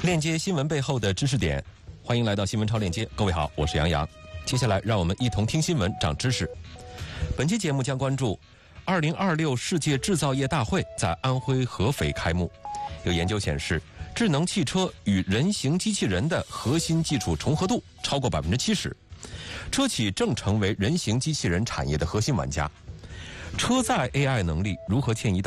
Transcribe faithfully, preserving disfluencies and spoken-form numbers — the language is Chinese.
链接新闻背后的知识点，欢迎来到新闻超链接。各位好，我是杨洋。接下来让我们一同听新闻，长知识。本期节目将关注二零二六世界制造业大会在安徽合肥开幕。有研究显示，智能汽车与人形机器人的核心技术重合度超过百分之七十，车企正成为人形机器人产业的核心玩家。车载 A I 能力如何迁移到